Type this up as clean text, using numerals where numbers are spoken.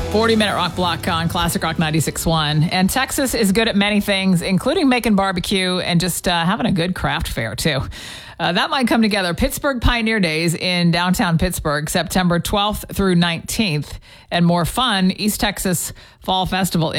40-minute rock block on Classic Rock 96.1. And Texas is good at many things, including making barbecue and just having a good craft fair, too. That might come together. Pittsburgh Pioneer Days in downtown Pittsburgh, September 12th through 19th. And more fun, East Texas Fall Festival